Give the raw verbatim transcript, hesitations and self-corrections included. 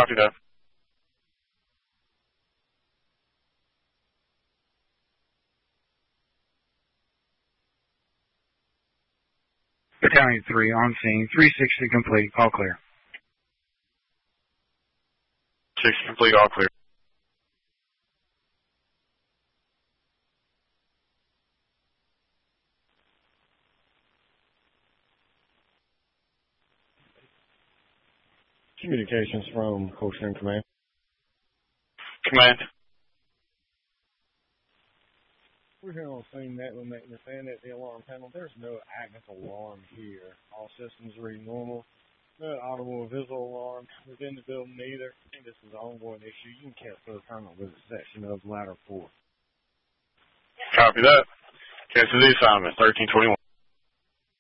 Copy that. Battalion three on scene. three sixty complete. All clear. six complete. All clear. Communications from Coaching Command. Command. We're here on scene net with maintenance and at the alarm panel. There's no active alarm here. All systems read normal. No audible or visual alarm within the building either. I think this is an ongoing issue. You can cancel the terminal visit section of ladder four. Copy that. Cancel the assignment. thirteen twenty-one.